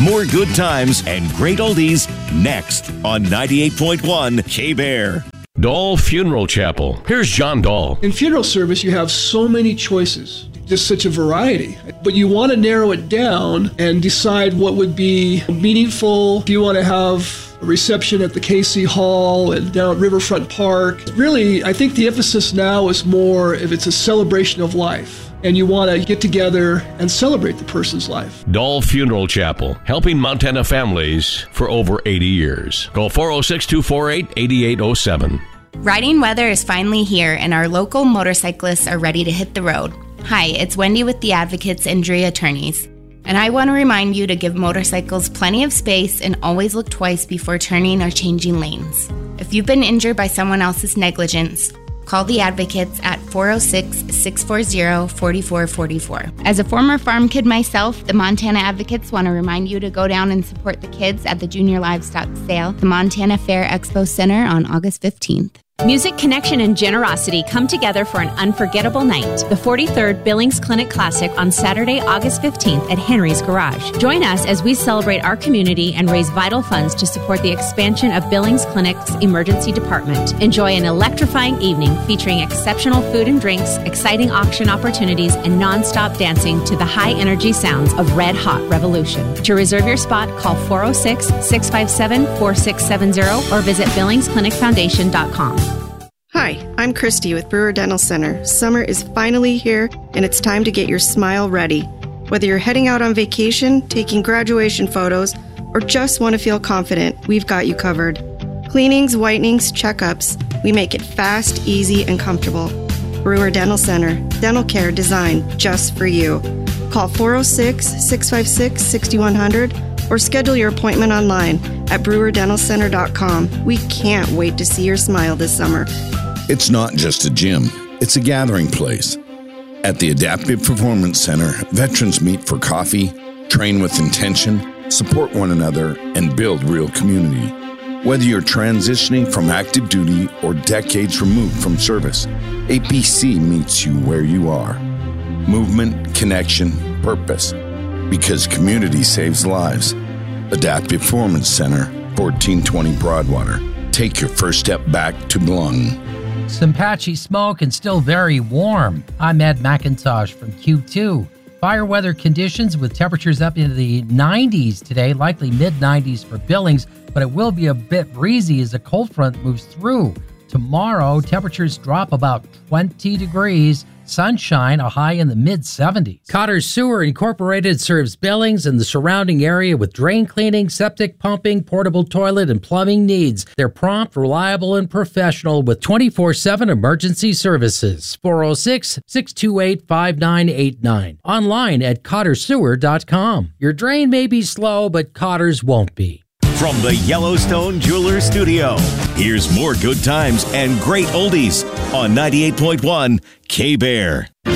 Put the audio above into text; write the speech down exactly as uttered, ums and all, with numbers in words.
More good times and great oldies next on ninety-eight point one K-Bear. Dahl Funeral Chapel. Here's John Dahl. In funeral service, you have so many choices, just such a variety. But you want to narrow it down and decide what would be meaningful. If you want to have a reception at the K C Hall and down at Riverfront Park, really, I think the emphasis now is more if it's a celebration of life. And you want to get together and celebrate the person's life. Dahl Funeral Chapel, helping Montana families for over eighty years. Call four oh six, two four eight, eight eight oh seven. Riding weather is finally here, and our local motorcyclists are ready to hit the road. Hi, it's Wendy with the Advocates Injury Attorneys, and I want to remind you to give motorcycles plenty of space and always look twice before turning or changing lanes. If you've been injured by someone else's negligence, call the Advocates at four oh six, six four zero, four four four four. As a former farm kid myself, the Montana Advocates want to remind you to go down and support the kids at the Junior Livestock Sale, the Montana Fair Expo Center on August fifteenth. Music, connection, and generosity come together for an unforgettable night. The forty-third Billings Clinic Classic on Saturday, August fifteenth at Henry's Garage. Join us as we celebrate our community and raise vital funds to support the expansion of Billings Clinic's emergency department. Enjoy an electrifying evening featuring exceptional food and drinks, exciting auction opportunities, and non-stop dancing to the high-energy sounds of Red Hot Revolution. To reserve your spot, call four oh six, six five seven, four six seven zero or visit billings clinic foundation dot com. Hi, I'm Christy with Brewer Dental Center. Summer is finally here, and it's time to get your smile ready. Whether you're heading out on vacation, taking graduation photos, or just want to feel confident, we've got you covered. Cleanings, whitenings, checkups, we make it fast, easy, and comfortable. Brewer Dental Center, dental care designed just for you. Call four oh six, six five six, six one zero zero or schedule your appointment online at brewer dental center dot com. We can't wait to see your smile this summer. It's not just a gym, it's a gathering place. At the Adaptive Performance Center, veterans meet for coffee, train with intention, support one another, and build real community. Whether you're transitioning from active duty or decades removed from service, A P C meets you where you are. Movement, connection, purpose. Because community saves lives. Adaptive Performance Center, fourteen twenty Broadwater. Take your first step back to belonging. Some patchy smoke and still very warm. I'm Ed McIntosh from Q two. Fire weather conditions with temperatures up into the nineties today, likely mid nineties for Billings, but it will be a bit breezy as a cold front moves through. Tomorrow, temperatures drop about twenty degrees. Sunshine, a high in the mid seventies. Cotter Sewer Incorporated serves Billings and the surrounding area with drain cleaning, septic pumping, portable toilet, and plumbing needs. They're prompt, reliable, and professional with twenty-four seven emergency services. four oh six, six two eight, five nine eight nine. Online at cotter sewer dot com. Your drain may be slow, but Cotter's won't be. From the Yellowstone Jewelers Studio, here's more good times and great oldies on ninety-eight point one K-Bear.